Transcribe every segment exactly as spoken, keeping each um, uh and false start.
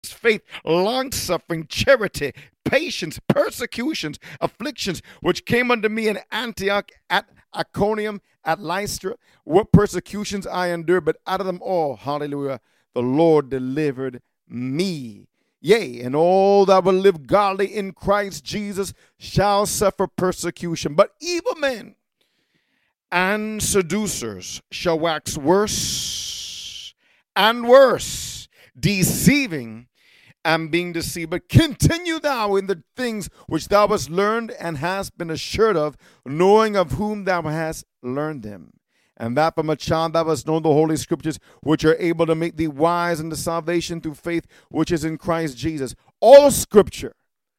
faith, long-suffering, charity, patience, persecutions, afflictions, which came unto me in Antioch, at Iconium, at Lystra, what persecutions I endured, but out of them all, hallelujah, the Lord delivered me. Yea, and all that will live godly in Christ Jesus shall suffer persecution. But evil men and seducers shall wax worse and worse, deceiving and being deceived. But continue thou in the things which thou hast learned and hast been assured of, knowing of whom thou hast learned them. And that from a child thou hast known the Holy Scriptures, which are able to make thee wise unto salvation through faith which is in Christ Jesus. All Scripture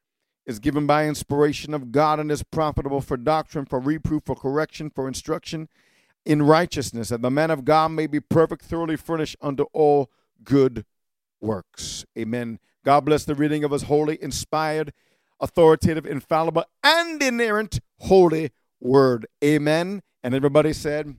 is given by inspiration of God and is profitable for doctrine, for reproof, for correction, for instruction in righteousness, that the man of God may be perfect, thoroughly furnished unto all good works. Amen. God bless the reading of his holy, inspired, authoritative, infallible, and inerrant holy word. Amen. And everybody said,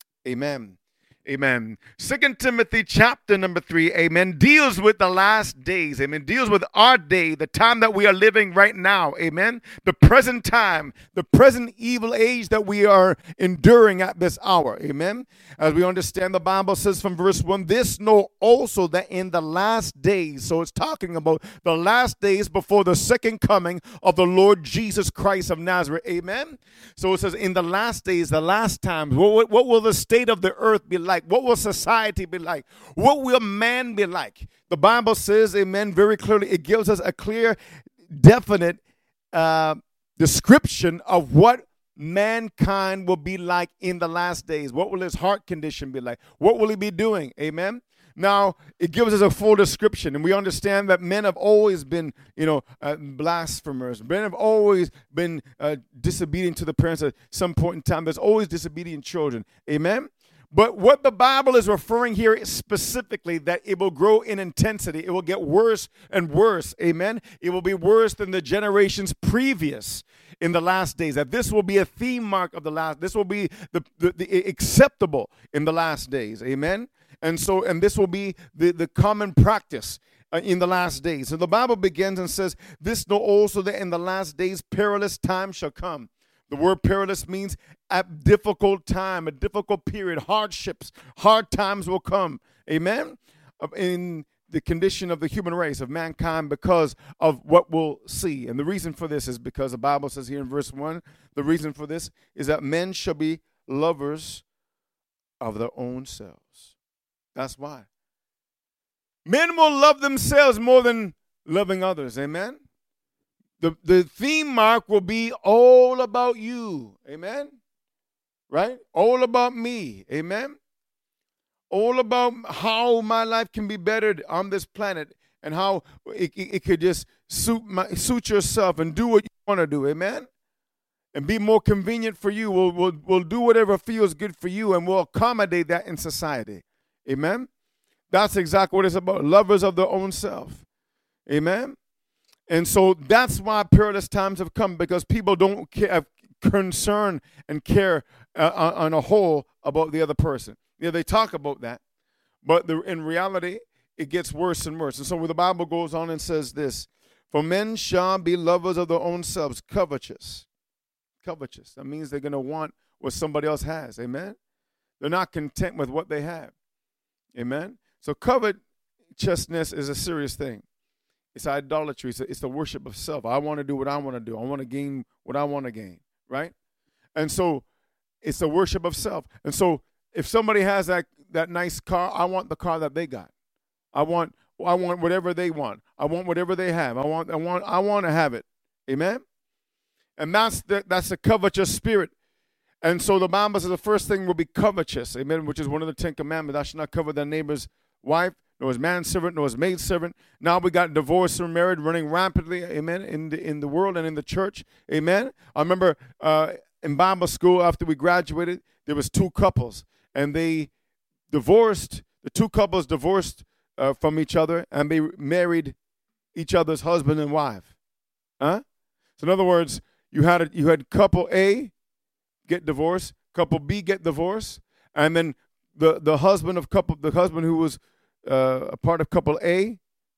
amen. Amen. Second Timothy chapter number three, amen, deals with the last days, amen, deals with our day, the time that we are living right now, amen, the present time, the present evil age that we are enduring at this hour, amen. As we understand, the Bible says from verse one, this know also that in the last days, so it's talking about the last days before the second coming of the Lord Jesus Christ of Nazareth, amen. So it says in the last days, the last times, what, what will the state of the earth be like? What will society be like? What will man be like? The Bible says, amen, very clearly. It gives us a clear, definite uh, description of what mankind will be like in the last days. What will his heart condition be like? What will he be doing? Amen. Now, it gives us a full description, and we understand that men have always been, you know, uh, blasphemers. Men have always been uh, disobedient to the parents at some point in time. There's always disobedient children. Amen. But what the Bible is referring here is specifically that it will grow in intensity. It will get worse and worse. Amen. It will be worse than the generations previous in the last days. That this will be a theme mark of the last. This will be the, the, the acceptable in the last days. Amen. And so, and this will be the, the common practice uh, in the last days. So the Bible begins and says, this know also that in the last days perilous times shall come. The word perilous means a difficult time, a difficult period, hardships, hard times will come. Amen? In the condition of the human race, of mankind, because of what we'll see. And the reason for this is because the Bible says here in verse one, the reason for this is that men shall be lovers of their own selves. That's why. Men will love themselves more than loving others. Amen? The, the theme mark will be all about you. Amen? Right? All about me. Amen? All about how my life can be bettered on this planet and how it, it, it could just suit, my, suit yourself and do what you want to do. Amen? And be more convenient for you. We'll, we'll, we'll do whatever feels good for you, and we'll accommodate that in society. Amen? That's exactly what it's about. Lovers of their own self. Amen? And so that's why perilous times have come, because people don't care, have concern and care uh, on a whole about the other person. Yeah, they talk about that, but the, in reality, it gets worse and worse. And so the Bible goes on and says this, for men shall be lovers of their own selves, covetous. Covetous. That means they're going to want what somebody else has. Amen? They're not content with what they have. Amen? So covetousness is a serious thing. It's idolatry. It's, a, it's the worship of self. I want to do what I want to do. I want to gain what I want to gain, right? And so it's the worship of self. And so if somebody has that, that nice car, I want the car that they got. I want I want whatever they want. I want whatever they have. I want I want I want to have it. Amen? And that's the that's the covetous spirit. And so the Bible says the first thing will be covetous, amen, which is one of the Ten Commandments. I should not covet thy neighbor's wife, nor his manservant, nor his maidservant. Now we got divorce and married running rampantly, amen, in the, in the world and in the church, amen. I remember uh, in Bible school after we graduated, there was two couples, and they divorced, the two couples divorced uh, from each other, and they married each other's husband and wife. Huh? So in other words, you had a, you had couple A get divorced, couple B get divorced, and then the, the husband of couple, the husband who was uh, a part of couple A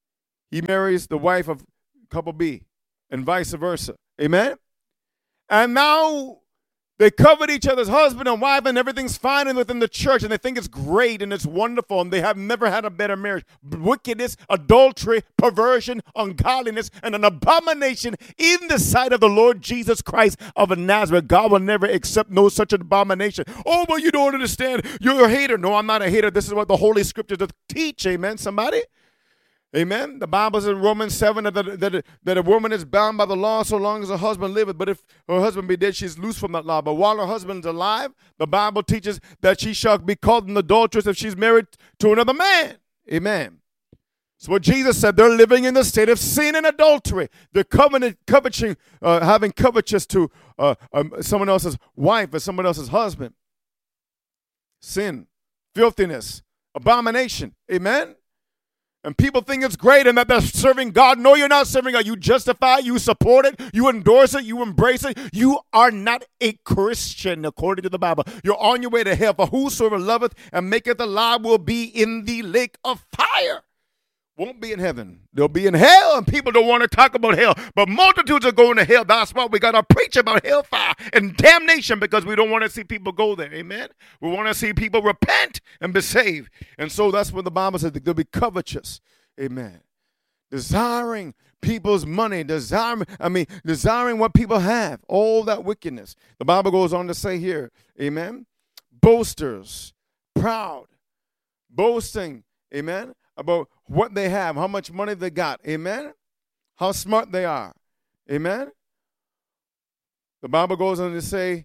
he marries the wife of couple B, and vice versa. Amen? And now they covet each other's husband and wife, and everything's fine within the church, and they think it's great and it's wonderful, and they have never had a better marriage. Wickedness, adultery, perversion, ungodliness, and an abomination in the sight of the Lord Jesus Christ of Nazareth. God will never accept no such an abomination. Oh, but you don't understand. You're a hater. No, I'm not a hater. This is what the Holy Scriptures teach. Amen, somebody? Amen. The Bible says in Romans seven that, that, that a woman is bound by the law so long as her husband liveth. But if her husband be dead, she's loose from that law. But while her husband is alive, the Bible teaches that she shall be called an adulteress if she's married to another man. Amen. So what Jesus said, they're living in the state of sin and adultery. They're covenant, coveting, uh, having covetous to uh, um, someone else's wife or someone else's husband. Sin, filthiness, abomination. Amen. And people think it's great and that they're serving God. No, you're not serving God. You justify it, you support it, you endorse it, you embrace it. You are not a Christian according to the Bible. You're on your way to hell. For whosoever loveth and maketh a lie will be in the lake of fire. Won't be in heaven. They'll be in hell, and people don't want to talk about hell. But multitudes are going to hell. That's why we got to preach about hellfire and damnation, because we don't want to see people go there. Amen? We want to see people repent and be saved. And so that's what the Bible says. They'll be covetous. Amen. Desiring people's money. Desiring, I mean, desiring what people have. All that wickedness. The Bible goes on to say here, amen, boasters, proud, boasting, amen, about what they have, how much money they got. Amen? How smart they are. Amen? The Bible goes on to say,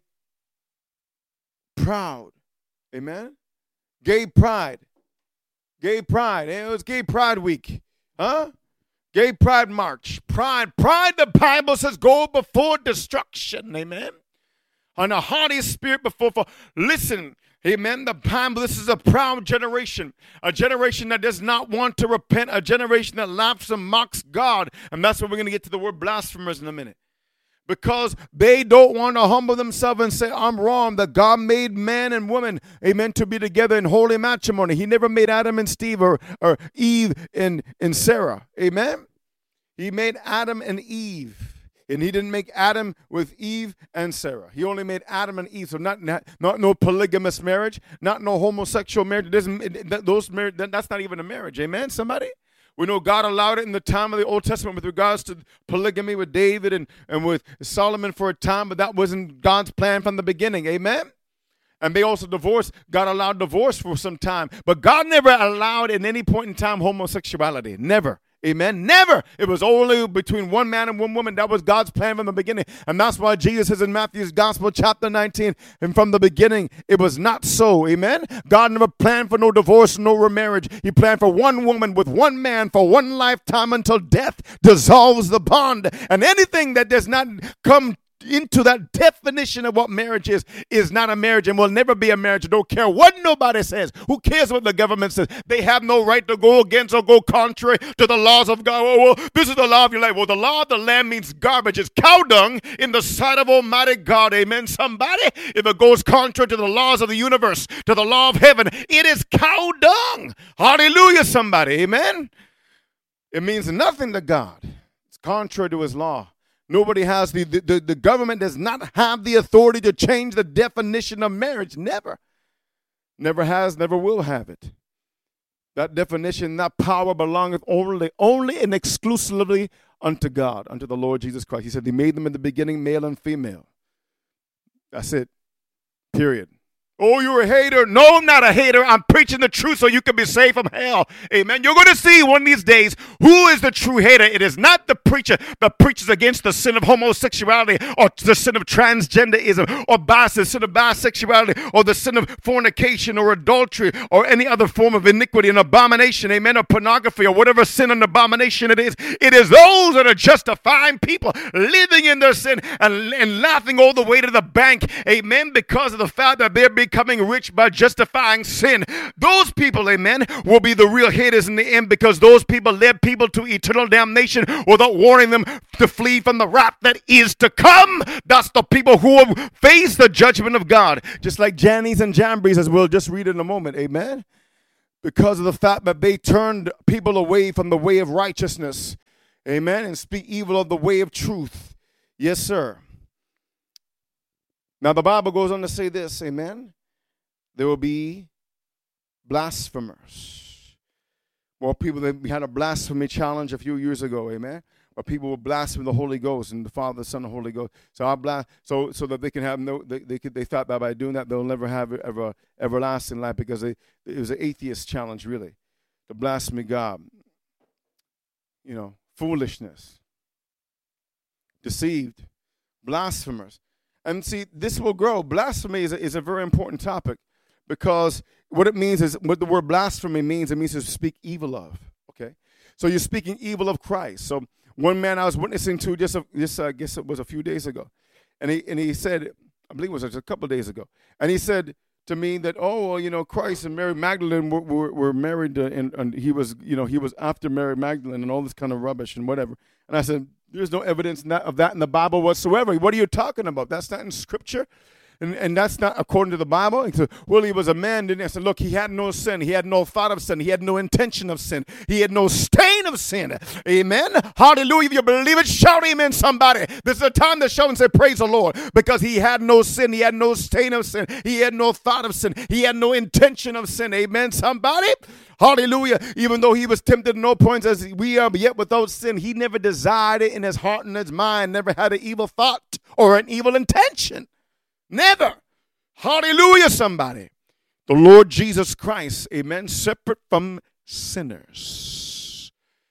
proud. Amen? Gay pride. Gay pride. It was Gay Pride Week. Huh? Gay Pride March. Pride. Pride, the Bible says, go before destruction. Amen? On a haughty spirit before. For, listen. Amen. The Bible, this is a proud generation, a generation that does not want to repent, a generation that laughs and mocks God. And that's when we're going to get to the word blasphemers in a minute. Because they don't want to humble themselves and say, I'm wrong, that God made man and woman, amen, to be together in holy matrimony. He never made Adam and Steve or, or Eve and, and Sarah. Amen. He made Adam and Eve. And he didn't make Adam with Eve and Sarah. He only made Adam and Eve. So not not, not no polygamous marriage, not no homosexual marriage. It doesn't, it, those marriage, that's not even a marriage. Amen, somebody? We know God allowed it in the time of the Old Testament with regards to polygamy with David and, and with Solomon for a time, but that wasn't God's plan from the beginning. Amen? And they also divorced. God allowed divorce for some time. But God never allowed at any point in time homosexuality. Never. Amen. Never. It was only between one man and one woman. That was God's plan from the beginning. And that's why Jesus says in Matthew's Gospel, chapter nineteen, and from the beginning, it was not so. Amen. God never planned for no divorce, no remarriage. He planned for one woman with one man for one lifetime until death dissolves the bond. And anything that does not come into that definition of what marriage is, is not a marriage and will never be a marriage. I don't care what nobody says. Who cares what the government says? They have no right to go against or go contrary to the laws of God. Oh, well, this is the law of your life. Well, the law of the land means garbage. It's cow dung in the sight of Almighty God. Amen, somebody? If it goes contrary to the laws of the universe, to the law of heaven, it is cow dung. Hallelujah, somebody. Amen? It means nothing to God. It's contrary to his law. Nobody has the, the, the government does not have the authority to change the definition of marriage. Never. Never has, never will have it. That definition, that power belongeth only, only and exclusively unto God, unto the Lord Jesus Christ. He said he made them in the beginning, male and female. That's it. Period. Oh, you're a hater. No, I'm not a hater. I'm preaching the truth so you can be saved from hell. Amen. You're going to see one of these days who is the true hater. It is not the preacher that preaches against the sin of homosexuality or the sin of transgenderism or bis- the sin of bisexuality or the sin of fornication or adultery or any other form of iniquity and abomination, amen, or pornography or whatever sin and abomination it is. It is those that are justifying people living in their sin and, and laughing all the way to the bank, amen, because of the fact that they're being becoming rich by justifying sin. Those people, amen, will be the real haters in the end, because those people led people to eternal damnation without warning them to flee from the wrath that is to come. That's the people who will face the judgment of God. Just like Jannies and Jambries, as we'll just read in a moment, amen. because of the fact that they turned people away from the way of righteousness. Amen. And speak evil of the way of truth. Yes, sir. Now, the Bible goes on to say this. Amen. There will be blasphemers. More people, we had a blasphemy challenge a few years ago. Amen. Where people will blaspheme the Holy Ghost and the Father, the Son, and the Holy Ghost. So I blast, so so that they can have no, they they, could, they thought that by doing that they'll never have ever everlasting life, because they, it was an atheist challenge, really, to blaspheme God. You know, foolishness, deceived, blasphemers, and see, this will grow. Blasphemy is a, is a very important topic, because what it means is, what the word blasphemy means, it means to speak evil of. Okay, so you're speaking evil of Christ. So one man I was witnessing to just, a, just uh, I guess it was a few days ago, and he and he said, I believe it was just a couple of days ago, and he said to me that, oh, well, you know, Christ and Mary Magdalene were, were, were married, uh, and, and he was, you know, he was after Mary Magdalene and all this kind of rubbish and whatever. And I said, there's no evidence of that in the Bible whatsoever. What are you talking about? That's not in Scripture. And, and that's not according to the Bible. He said, well, he was a man, didn't he? I said, look, he had no sin. He had no thought of sin. He had no intention of sin. He had no stain of sin. Amen. Hallelujah. If you believe it, shout amen, somebody. This is a time to shout and say, praise the Lord. Because he had no sin. He had no stain of sin. He had no thought of sin. He had no intention of sin. Amen, somebody. Hallelujah. Even though he was tempted at no points as we are, but yet without sin, he never desired it in his heart and his mind, never had an evil thought or an evil intention. Never. Hallelujah, somebody. The Lord Jesus Christ, amen, separate from sinners.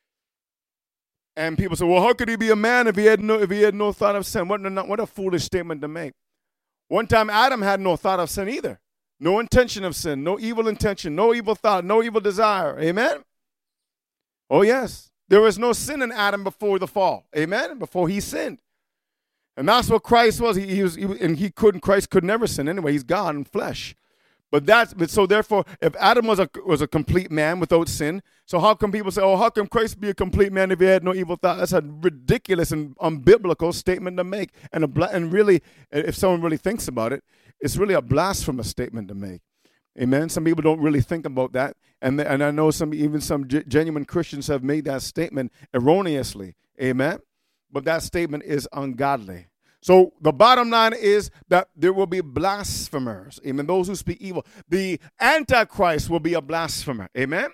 And people say, well, how could he be a man if he had no if he had no thought of sin? What, what a foolish statement to make. One time Adam had no thought of sin either. No intention of sin, no evil intention, no evil thought, no evil desire. Amen? Oh, yes. There was no sin in Adam before the fall. Amen? Before he sinned. And that's what Christ was. He, he was, he, and he couldn't. Christ could never sin anyway. He's God in flesh. But that's but so. Therefore, if Adam was a was a complete man without sin, so how come people say, "Oh, how can Christ be a complete man if he had no evil thought?" That's a ridiculous and unbiblical statement to make. And a and really, if someone really thinks about it, it's really a blasphemous statement to make. Amen. Some people don't really think about that, and and I know some even some g- genuine Christians have made that statement erroneously. Amen. But that statement is ungodly. So the bottom line is that there will be blasphemers. Amen. Those who speak evil. The Antichrist will be a blasphemer. Amen.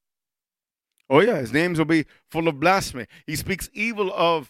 Oh, yeah. His names will be full of blasphemy. He speaks evil of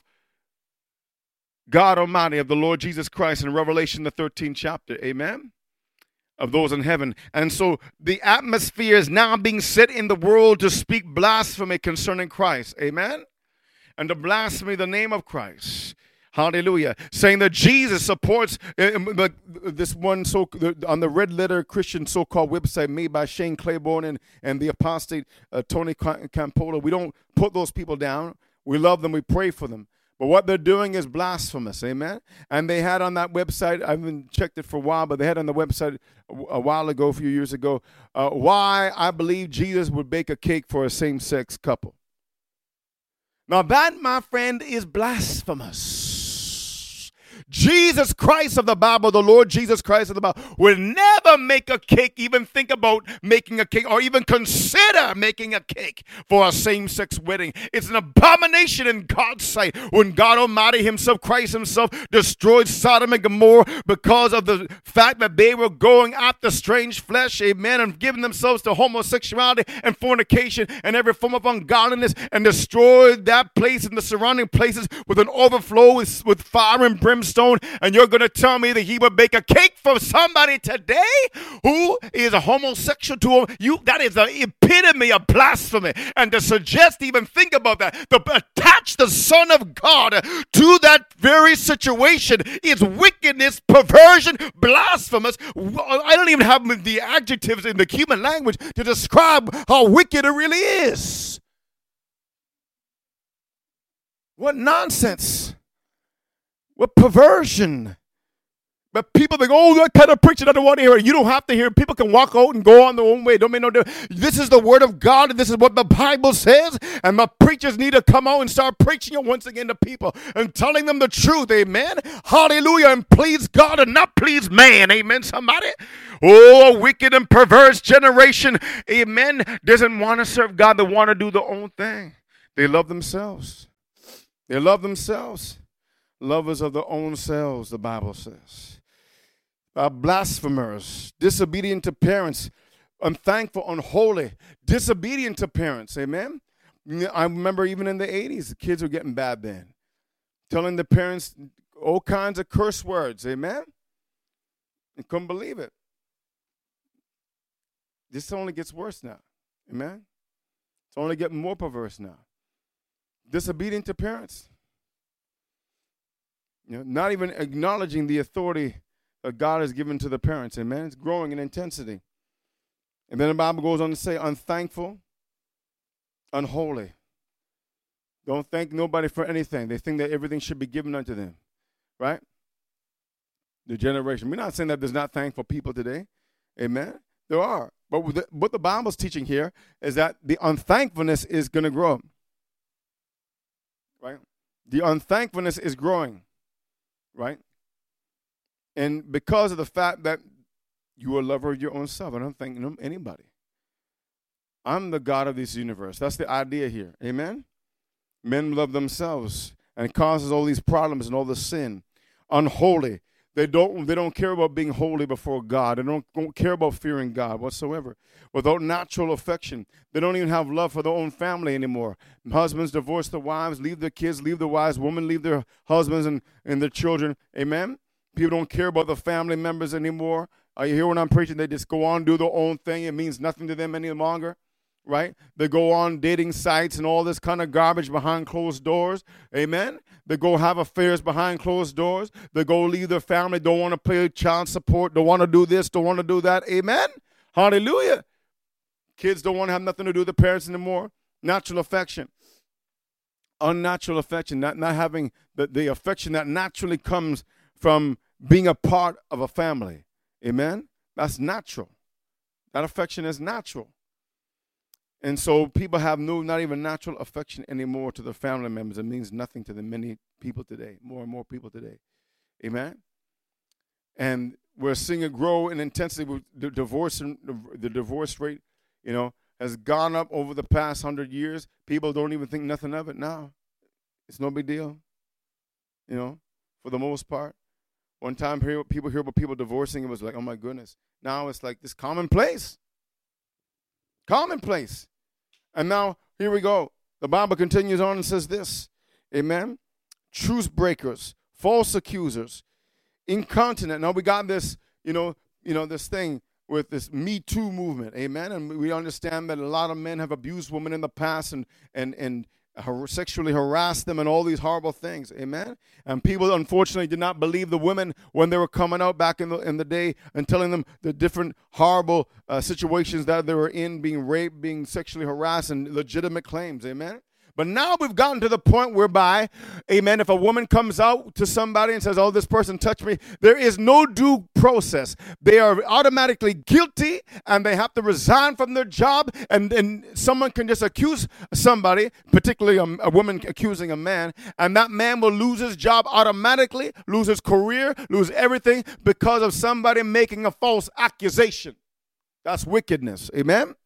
God Almighty, of the Lord Jesus Christ in Revelation, the thirteenth chapter. Amen. Of those in heaven. And so the atmosphere is now being set in the world to speak blasphemy concerning Christ. Amen. And to blaspheme the name of Christ. Hallelujah. Saying that Jesus supports uh, this one so on the red letter Christian so-called website made by Shane Claiborne and, and the apostate uh, Tony Campolo. We don't put those people down. We love them. We pray for them. But what they're doing is blasphemous. Amen. And they had on that website, I haven't checked it for a while, but they had on the website a while ago, a few years ago, uh, why I believe Jesus would bake a cake for a same-sex couple. Now that, my friend, is blasphemous. Jesus Christ of the Bible, the Lord Jesus Christ of the Bible, will never make a cake, even think about making a cake, or even consider making a cake for a same-sex wedding. It's an abomination in God's sight. When God Almighty himself, Christ himself, destroyed Sodom and Gomorrah because of the fact that they were going after strange flesh, amen, and giving themselves to homosexuality and fornication and every form of ungodliness, and destroyed that place and the surrounding places with an overflow with, with fire and brimstone. And you're going to tell me that he would bake a cake for somebody today who is a homosexual to him? You, that is the epitome of blasphemy. And to suggest, even think about that, to attach the Son of God to that very situation is wickedness, perversion, blasphemous. I don't even have the adjectives in the human language to describe how wicked it really is. What nonsense. What perversion. But people think, oh, that kind of preaching, I don't want to hear it. You don't have to hear it. People can walk out and go on their own way. Don't make no difference. This is the word of God, and this is what the Bible says. And my preachers need to come out and start preaching it once again to people and telling them the truth. Amen. Hallelujah. And please God and not please man. Amen. Somebody. Oh, a wicked and perverse generation. Amen. Doesn't want to serve God. They want to do their own thing. They love themselves. They love themselves. Lovers of their own selves, the Bible says. Uh, blasphemers, disobedient to parents, unthankful, unholy, disobedient to parents. Amen. I remember even in the eighties, the kids were getting bad then, telling the parents all kinds of curse words. Amen. And couldn't believe it. This only gets worse now. Amen. It's only getting more perverse now. Disobedient to parents. You know, not even acknowledging the authority that God has given to the parents. Amen. It's growing in intensity. And then the Bible goes on to say, unthankful, unholy. Don't thank nobody for anything. They think that everything should be given unto them. Right? The generation. We're not saying that there's not thankful people today. Amen. There are. But what the Bible's teaching here is that the unthankfulness is going to grow. Right? The unthankfulness is growing. Right? And because of the fact that you are a lover of your own self, I don't thank anybody. I'm the God of this universe. That's the idea here. Amen? Men love themselves, and it causes all these problems and all the sin. Unholy. They don't, they don't care about being holy before God. They don't, don't care about fearing God whatsoever. Without natural affection. They don't even have love for their own family anymore. Husbands divorce their wives, leave their kids, leave their wives. Women leave their husbands and, and their children. Amen? People don't care about the family members anymore. Uh, you hear when I'm preaching, they just go on, do their own thing. It means nothing to them any longer, right? They go on dating sites and all this kind of garbage behind closed doors. Amen? They go have affairs behind closed doors. They go leave their family, don't want to pay child support, don't want to do this, don't want to do that. Amen? Hallelujah. Kids don't want to have nothing to do with the parents anymore. Natural affection. Unnatural affection, not, not having the, the affection that naturally comes from being a part of a family. Amen? That's natural. That affection is natural. And so people have no, not even natural affection anymore to their family members. It means nothing to the many people today, more and more people today. Amen? And we're seeing it grow in intensity with the divorce, the divorce rate, you know, has gone up over the past hundred years. People don't even think nothing of it now. It's no big deal, you know, for the most part. One time people hear about people divorcing, it was like, oh my goodness. Now it's like this commonplace. Commonplace. And now, here we go. The Bible continues on and says this. Amen. Truce breakers, false accusers, incontinent. Now we got this, you know, you know, this thing with this Me Too movement. Amen. And we understand that a lot of men have abused women in the past and and and sexually harassed them and all these horrible things. Amen. And people unfortunately did not believe the women when they were coming out back in the in the day and telling them the different horrible uh, situations that they were in, being raped, being sexually harassed, and legitimate claims. Amen. But now we've gotten to the point whereby, amen, if a woman comes out to somebody and says, oh, this person touched me, there is no due process. They are automatically guilty, and they have to resign from their job, and, and someone can just accuse somebody, particularly a, a woman accusing a man, and that man will lose his job automatically, lose his career, lose everything because of somebody making a false accusation. That's wickedness. Amen?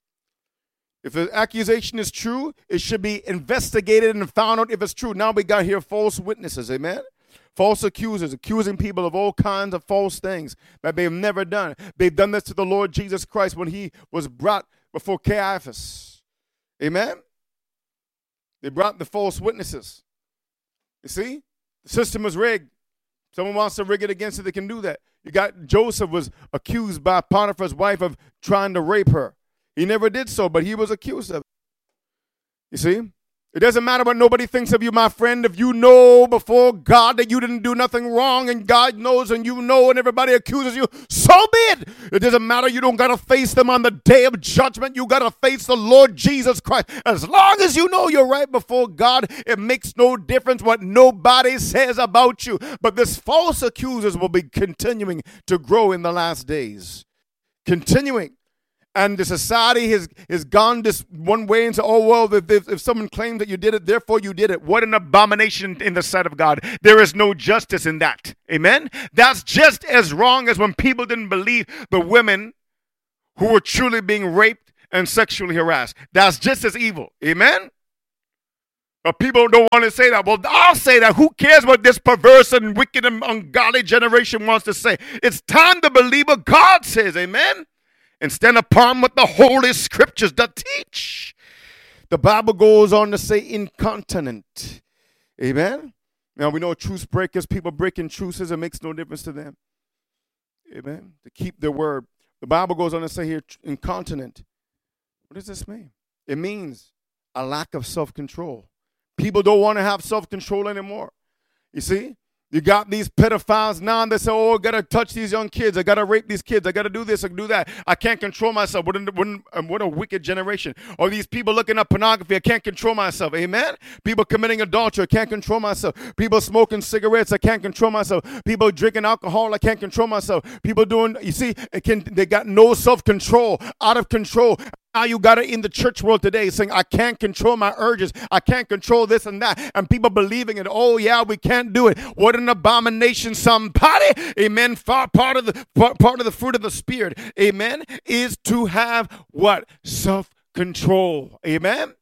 If the accusation is true, it should be investigated and found out if it's true. Now we got here false witnesses, amen? False accusers, accusing people of all kinds of false things that they've never done. They've done this to the Lord Jesus Christ when he was brought before Caiaphas. Amen? They brought the false witnesses. You see? The system is rigged. Someone wants to rig it against it, they can do that. You got Joseph was accused by Potiphar's wife of trying to rape her. He never did so, but he was accused of it. You see? It doesn't matter what nobody thinks of you, my friend. If you know before God that you didn't do nothing wrong, and God knows and you know and everybody accuses you, so be it. It doesn't matter. You don't got to face them on the day of judgment. You got to face the Lord Jesus Christ. As long as you know you're right before God, it makes no difference what nobody says about you. But this false accusers will be continuing to grow in the last days. Continuing. And the society has, has gone this one way and said, oh, well, if, if, if someone claims that you did it, therefore you did it. What an abomination in the sight of God. There is no justice in that. Amen? That's just as wrong as when people didn't believe the women who were truly being raped and sexually harassed. That's just as evil. Amen? But people don't want to say that. Well, I'll say that. Who cares what this perverse and wicked and ungodly generation wants to say? It's time to believe what God says. Amen? And stand upon what the Holy Scriptures that teach. The Bible goes on to say incontinent. Amen? Now, we know truce breakers, people breaking truces, it makes no difference to them. Amen? To keep their word. The Bible goes on to say here, incontinent. What does this mean? It means a lack of self-control. People don't want to have self-control anymore. You see? You got these pedophiles now, and they say, oh, I got to touch these young kids. I got to rape these kids. I got to do this. I do that. I can't control myself. What, what, what a wicked generation. Or these people looking at pornography. I can't control myself. Amen? People committing adultery. I can't control myself. People smoking cigarettes. I can't control myself. People drinking alcohol. I can't control myself. People doing, you see, it can, they got no self-control, out of control. Now you got it in the church world today saying, I can't control my urges. I can't control this and that. And people believing it. Oh, yeah, we can't do it. What an abomination. Somebody, amen, part of the part of the fruit of the Spirit, amen, is to have what? Self-control. Amen?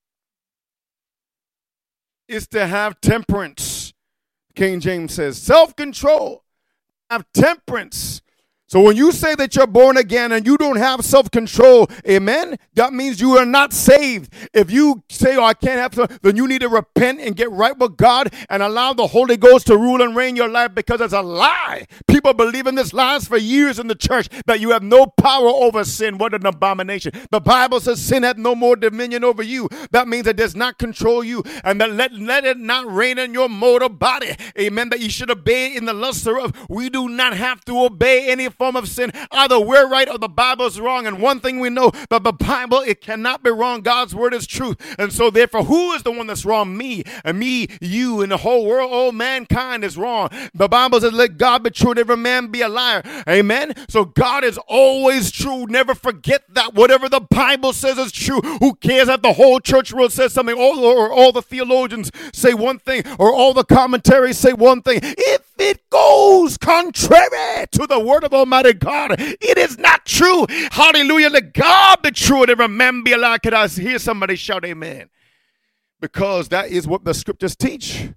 Is to have temperance. King James says, self-control. Have temperance. So when you say that you're born again and you don't have self-control, amen, that means you are not saved. If you say, oh, I can't have self, then you need to repent and get right with God and allow the Holy Ghost to rule and reign your life, because it's a lie. People believe in this lies for years in the church, that you have no power over sin. What an abomination. The Bible says sin hath no more dominion over you. That means it does not control you, and that let, let it not reign in your mortal body. Amen, that you should obey in the lust thereof. We do not have to obey any form of sin. Either we're right or the Bible's wrong. And one thing we know, that the Bible, it cannot be wrong. God's word is truth. And so therefore, who is the one that's wrong? Me. And me, you, and the whole world, all mankind is wrong. The Bible says, let God be true and every man be a liar. Amen? So God is always true. Never forget that. Whatever the Bible says is true. Who cares if the whole church world says something, all, or all the theologians say one thing, or all the commentaries say one thing? If it goes contrary to the word of Almighty God, it is not true. Hallelujah. Let God be true and every man be a liar. Could I hear somebody shout amen? Because that is what the scriptures teach.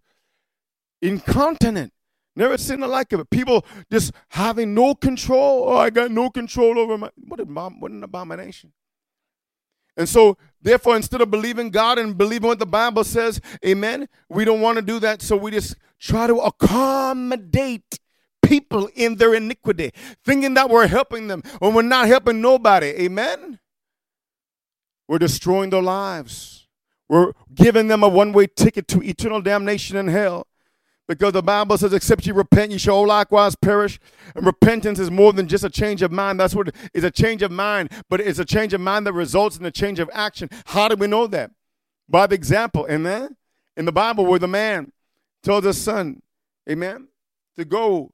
Incontinent. Never seen the like of it. People just having no control. Oh, I got no control over my, what, a, what an abomination. And so, therefore, instead of believing God and believing what the Bible says, amen, we don't want to do that. So we just try to accommodate people in their iniquity, thinking that we're helping them when we're not helping nobody. Amen? We're destroying their lives. We're giving them a one-way ticket to eternal damnation in hell. Because the Bible says, except you repent, you shall likewise perish. And repentance is more than just a change of mind. That's what it is, a change of mind. But it's a change of mind that results in a change of action. How do we know that? By the example, amen? In the Bible, where the man tells his son, amen, to go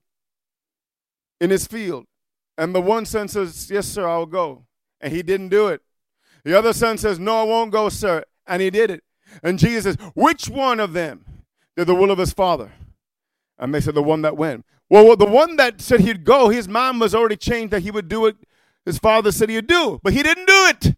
in his field. And the one son says, yes, sir, I'll go. And he didn't do it. The other son says, no, I won't go, sir. And he did it. And Jesus says, which one of them did the will of his father? And they said, the one that went. Well, the one that said he'd go, his mind was already changed that he would do it. His father said he'd do, but he didn't do it.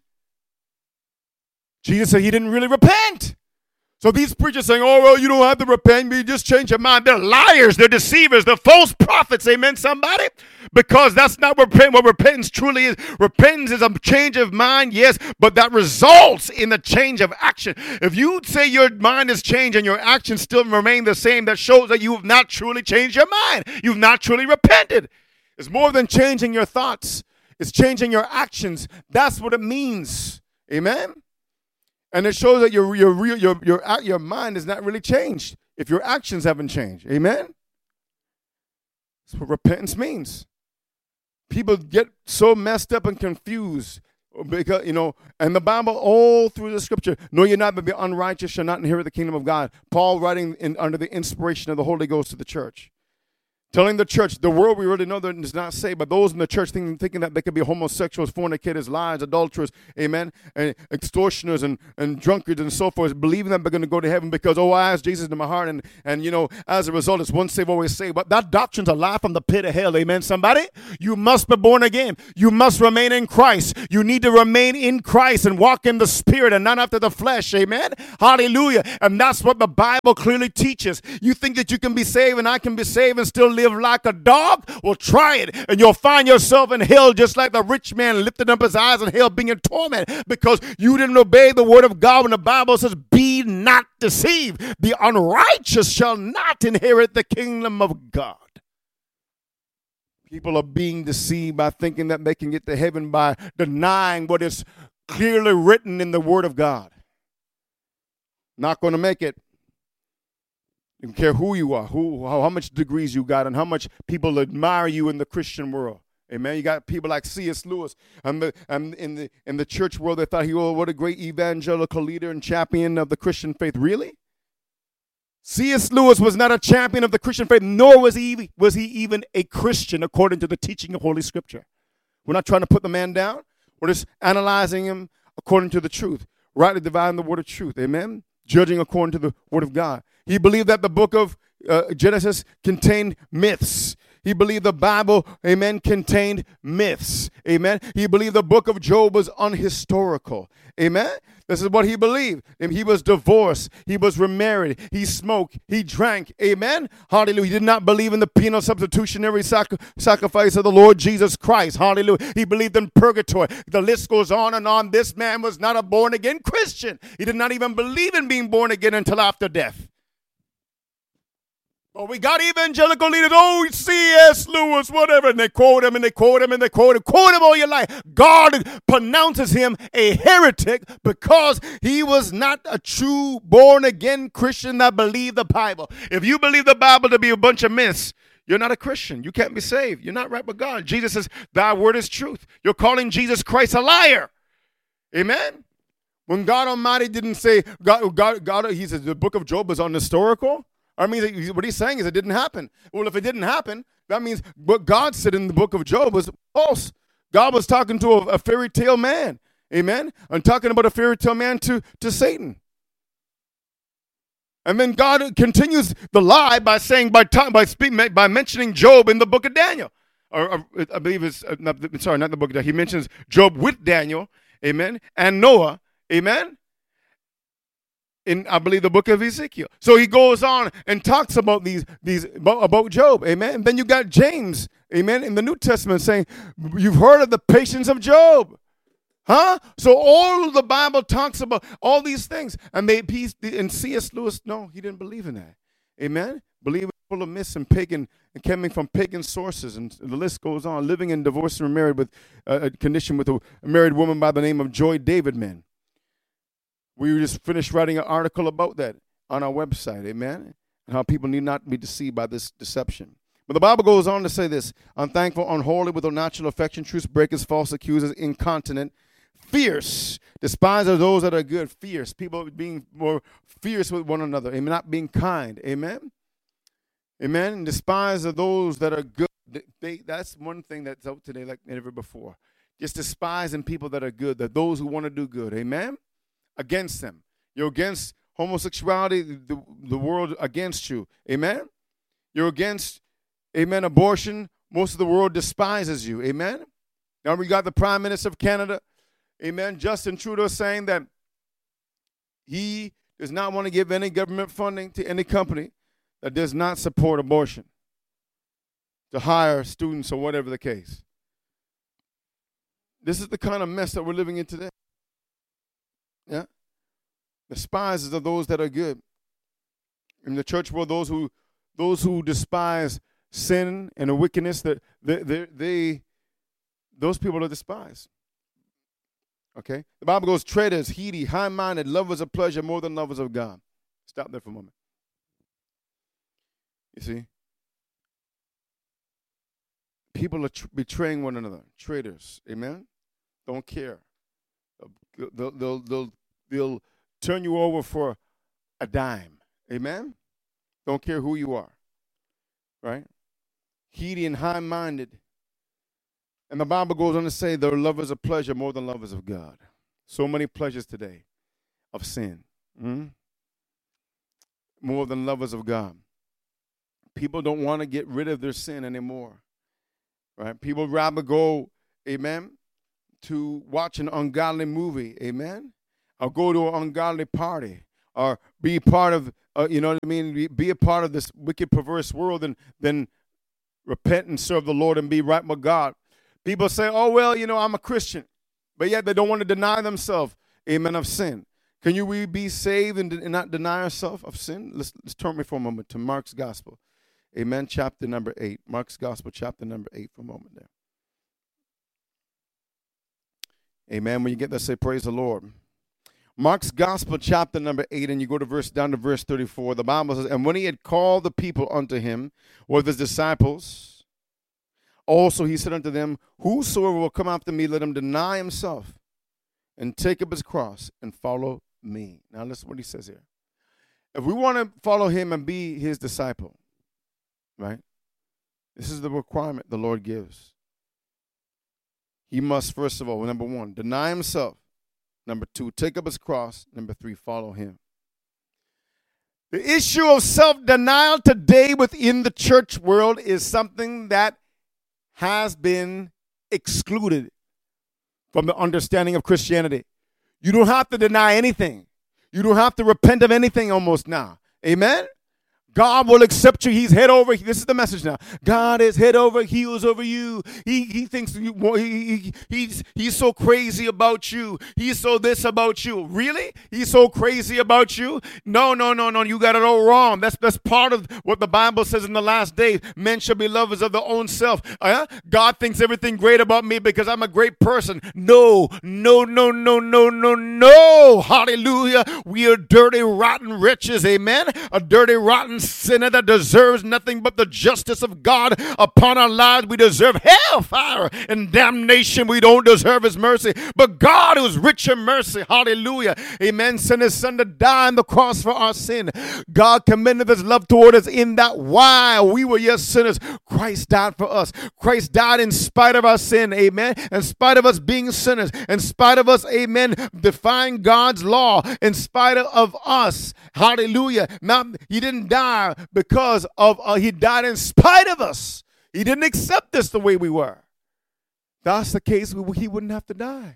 Jesus said he didn't really repent. So these preachers saying, oh, well, you don't have to repent, you just change your mind. They're liars, they're deceivers, they're false prophets, amen, somebody? Because that's not what, repent, what repentance truly is. Repentance is a change of mind, yes, but that results in a change of action. If you say your mind has changed and your actions still remain the same, that shows that you have not truly changed your mind. You've not truly repented. It's more than changing your thoughts. It's changing your actions. That's what it means, amen? And it shows that your your real your your your mind is not really changed if your actions haven't changed. Amen. That's what repentance means. People get so messed up and confused because, you know, and the Bible all through the scripture, no, you're not, but be unrighteous shall not inherit the kingdom of God. Paul writing in, under the inspiration of the Holy Ghost to the church. Telling the church, the world we really know that is not saved, but those in the church thinking, thinking that they could be homosexuals, fornicators, liars, adulterers, amen, and extortioners and, and drunkards and so forth, believing that they're going to go to heaven because, oh, I asked Jesus in my heart, and, and, you know, as a result, it's once saved, always saved. But that doctrine's a lie from the pit of hell, amen, somebody? You must be born again. You must remain in Christ. You need to remain in Christ and walk in the Spirit and not after the flesh, amen? Hallelujah. And that's what the Bible clearly teaches. You think that you can be saved and I can be saved and still live like a dog? Well, try it, and you'll find yourself in hell just like the rich man lifted up his eyes in hell being in torment because you didn't obey the word of God when the Bible says, be not deceived. The unrighteous shall not inherit the kingdom of God. People are being deceived by thinking that they can get to heaven by denying what is clearly written in the word of God. Not going to make it. You don't care who you are, who, how, how much degrees you got, and how much people admire you in the Christian world. Amen. You got people like C S Lewis, and, the, and in the in the church world, they thought he was, what a great evangelical leader and champion of the Christian faith. Really? C S Lewis was not a champion of the Christian faith, nor was he was he even a Christian according to the teaching of Holy Scripture. We're not trying to put the man down. We're just analyzing him according to the truth, rightly dividing the word of truth. Amen. Judging according to the word of God. He believed that the book of uh, Genesis contained myths. He believed the Bible, amen, contained myths. Amen. He believed the book of Job was unhistorical. Amen. This is what he believed. And he was divorced. He was remarried. He smoked. He drank. Amen. Hallelujah. He did not believe in the penal substitutionary sac- sacrifice of the Lord Jesus Christ. Hallelujah. He believed in purgatory. The list goes on and on. This man was not a born-again Christian. He did not even believe in being born again until after death. Oh, we got evangelical leaders, oh, C S Lewis, whatever, and they quote him, and they quote him, and they quote him, quote him all your life. God pronounces him a heretic because he was not a true born-again Christian that believed the Bible. If you believe the Bible to be a bunch of myths, you're not a Christian. You can't be saved. You're not right with God. Jesus says, thy word is truth. You're calling Jesus Christ a liar. Amen? When God Almighty didn't say, God, God, God he says the book of Job is unhistorical. I mean, what he's saying is it didn't happen. Well, if it didn't happen, that means what God said in the book of Job was false. God was talking to a, a fairy tale man. Amen? And talking about a fairy tale man to, to Satan. And then God continues the lie by saying, by time, by speak, by mentioning Job in the book of Daniel. Or, or I believe it's, uh, not, sorry, not the book of Daniel. He mentions Job with Daniel. Amen? And Noah. Amen? In, I believe, the book of Ezekiel. So he goes on and talks about these, these about, about Job, amen. And then you got James, amen, in the New Testament saying, you've heard of the patience of Job, huh? So all of the Bible talks about all these things. And they, and C S Lewis, no, he didn't believe in that, amen. Believe it full of myths and pagan, and coming from pagan sources, and the list goes on. Living in divorce and married with uh, a condition with a married woman by the name of Joy Davidman. We just finished writing an article about that on our website, amen, and how people need not be deceived by this deception. But the Bible goes on to say this: unthankful, unholy, with unnatural affection, truth breakers, false accusers, incontinent, fierce, despisers of those that are good, fierce, people being more fierce with one another, amen, not being kind, amen, amen, and despise of those that are good. They, they, that's one thing that's out today like never before, just despising people that are good, that those who want to do good, amen. Against them. You're against homosexuality, the, the world against you. Amen? You're against, amen, abortion. Most of the world despises you. Amen? Now we got the Prime Minister of Canada, amen, Justin Trudeau, saying that he does not want to give any government funding to any company that does not support abortion, to hire students or whatever the case. This is the kind of mess that we're living in today. Yeah, despisers of those that are good. In the church world, those who those who despise sin and the wickedness, that they, they, they those people are despised. Okay? The Bible goes, traitors, heedy, high-minded, lovers of pleasure more than lovers of God. Stop there for a moment. You see? People are tr- betraying one another. Traitors. Amen? Don't care. They'll, they'll, they'll, they'll turn you over for a dime. Amen? Don't care who you are. Right? Heedy and high-minded. And the Bible goes on to say they're lovers of pleasure more than lovers of God. So many pleasures today of sin. Hmm? More than lovers of God. People don't want to get rid of their sin anymore. Right? People rather go, amen, to watch an ungodly movie, amen, or go to an ungodly party, or be part of, uh, you know what I mean, be, be a part of this wicked, perverse world, and then repent and serve the Lord and be right with God. People say, oh, well, you know, I'm a Christian, but yet they don't want to deny themselves, amen, of sin. Can you we be saved and, and not deny ourselves of sin? Let's, let's turn me for a moment to Mark's Gospel. Amen. Chapter number eight. Mark's Gospel, chapter number eight for a moment there. Amen. When you get there, say, praise the Lord. Mark's Gospel, chapter number eight, and you go to verse down to verse thirty-four. The Bible says, and when he had called the people unto him with his disciples, also he said unto them, whosoever will come after me, let him deny himself and take up his cross and follow me. Now listen what he says here. If we want to follow him and be his disciple, right? This is the requirement the Lord gives. He must, first of all, number one, deny himself. Number two, take up his cross. Number three, follow him. The issue of self-denial today within the church world is something that has been excluded from the understanding of Christianity. You don't have to deny anything. You don't have to repent of anything almost now. Amen? God will accept you. He's head over. This is the message now. God is head over heels over you. He he thinks you, he, he, he's he's so crazy about you. He's so this about you. Really? He's so crazy about you? No, no, no, no. You got it all wrong. That's that's part of what the Bible says in the last days. Men shall be lovers of their own self. Uh, God thinks everything great about me because I'm a great person. No, no, no, no, no, no, no. Hallelujah. We are dirty, rotten wretches. Amen. A dirty, rotten sinner that deserves nothing but the justice of God upon our lives. We deserve hellfire and damnation. We don't deserve his mercy. But God, who is rich in mercy, hallelujah, amen, sent his son to die on the cross for our sin. God commended his love toward us in that while we were yet sinners, Christ died for us. Christ died in spite of our sin, amen, in spite of us being sinners, in spite of us, amen, defying God's law, in spite of us, hallelujah. Not, he didn't die because of, uh, he died in spite of us. He didn't accept us the way we were. That's the case, he wouldn't have to die.